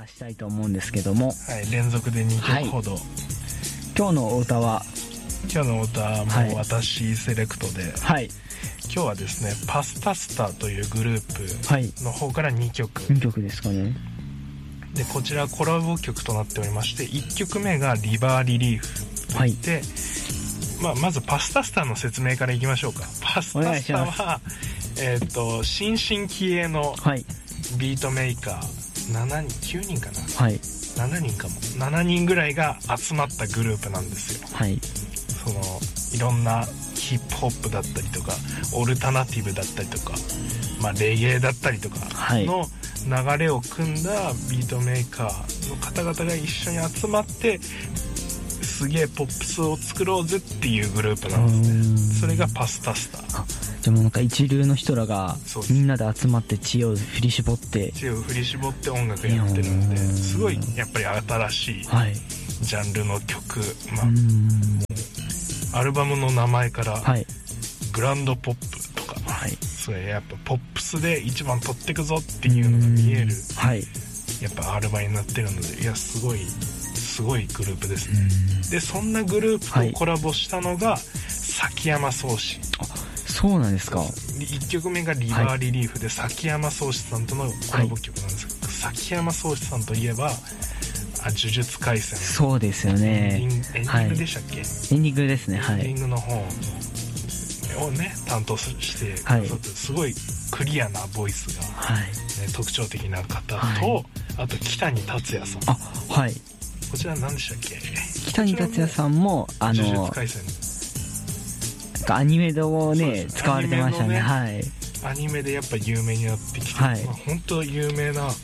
したいと思うんですけども、 はい、連続で2曲ほど、 今日のお歌はもう私セレクトで、今日はですねパスタスタというグループの方から2曲ですかね。 でこちらコラボ曲となっておりまして、1曲目がリバーリリーフといって、まずパスタスタの説明からいきましょうか。パスタスタは新進気鋭のビートメーカー9人かな、7人かも7人ぐらいが集まったグループなんですよ。いろんなヒップホップだったりとかオルタナティブだったりとか、レゲエだったりとかの流れを組んだビートメーカーの方々が一緒に集まってすげえポップスを作ろうぜっていうグループなんですね。それがパスタスタ。 でもなんか一流の人らがみんなで集まって知恵を振り絞って音楽やってるんで、すごいやっぱり新しいジャンルの曲、アルバムの名前から、グランドポップとか、それやっぱポップスで一番取ってくぞっていうのが見える、やっぱアルバムになってるので、いやすごいグループですね。でそんなグループとコラボしたのが崎山蒼志。 そうなんですか。 1曲目がリバーリリーフで、崎山蒼志さんとのコラボ曲なんですけど、崎山蒼志さんといえば呪術廻戦、 そうですよね。 エンディングでしたっけ、 エンディングですね。 エンディングの方をね担当してくださって、すごいクリアなボイスが、特徴的な方と、あと北に達也さん。こちら何でしたっけ。 北に達也さんも呪術廻戦アニメでもね使われてましたね。 アニメでやっぱ有名になってきて、本当有名な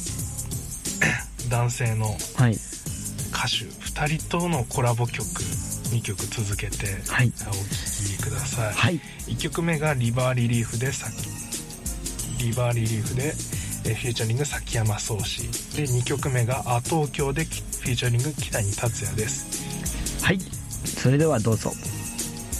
男性の歌手2人とのコラボ曲2曲続けてお聴きください。1曲目がリバーリリーフでフューチャリング崎山蒼志で、2曲目が東京でフューチャリング北に達也です。 それではどうぞ。